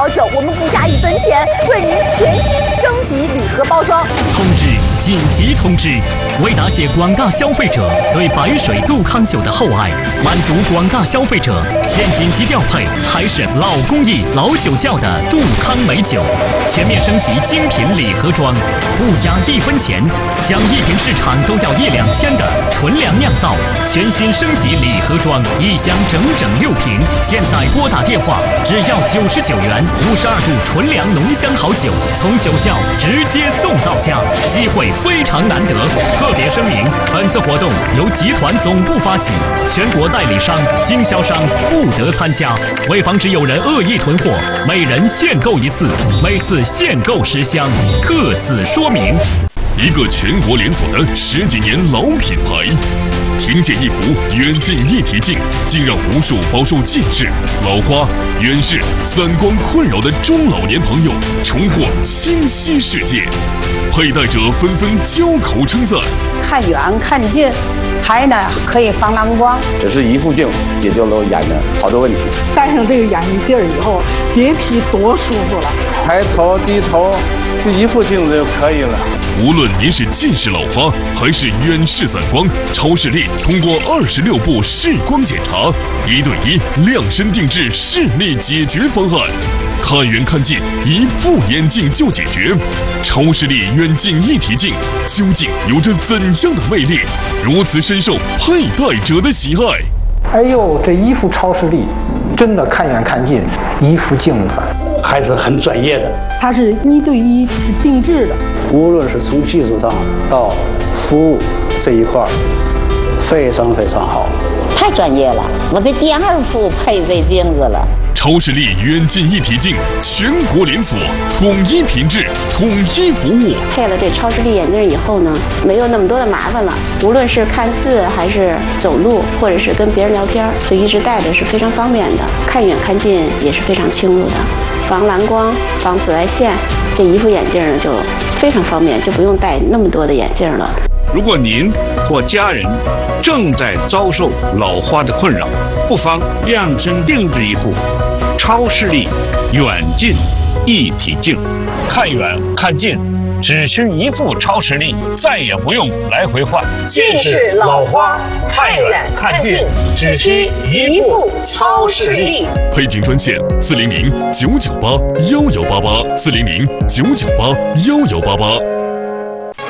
好酒，我们不加1分钱，为您全新升级礼盒包装。 通知！紧急通知！为答谢广大消费者对白水杜康酒的厚爱，满足广大消费者，现紧急调配还是老工艺、老酒窖的杜康美酒，全面升级精品礼盒装，不加1分钱，将一瓶市场都要1、2千的纯粮酿造，全新升级礼盒装，1箱整整6瓶。现在拨打电话，只要99元，52度纯粮浓香好酒，从酒窖直接送到家，机会非常难得。特别声明，本次活动由集团总部发起，全国代理商、经销商不得参加。为防止有人恶意囤货，每人限购1次，每次限购10箱，特此说明。 一个全国连锁的10几年老品牌，凭借一幅远近一体镜，竟让无数饱受近视、老花、远视、散光困扰的中老年朋友重获清晰世界。佩戴者纷纷交口称赞： 看远看近，还呢可以防蓝光。 只是一副镜解决了眼的好多问题。 戴上这个眼镜以后，别提多舒服了。 抬头低头就一副镜子就可以了。 无论您是近视老花还是远视散光，超视力通过26步视光检查，1对1量身定制视力解决方案，看远看近一副眼镜就解决。超视力远近一体镜究竟有着怎样的魅力，如此深受佩戴者的喜爱？ 哎呦，这一副超视力真的看远看近，一副镜子还是很专业的。 它是1对1是定制的， 无论是从技术上到服务这一块，非常非常好， 太专业了。我这第2副配这镜子了。 超视力远近一体镜，全国连锁，统一品质，统一服务。 配了这超视力眼镜以后呢，没有那么多的麻烦了。无论是看字还是走路，或者是跟别人聊天，就一直戴着是非常方便的。看远看近也是非常清楚的，防蓝光、防紫外线，这一副眼镜呢就非常方便，就不用戴那么多的眼镜了。 如果您或家人正在遭受老花的困扰，不妨量身定制一副超视力远近一体镜，看远看近只需一副超视力，再也不用来回换。 近视老花，看远看近只需一副超视力。 配镜专线：400-998-1188，400-998-1188。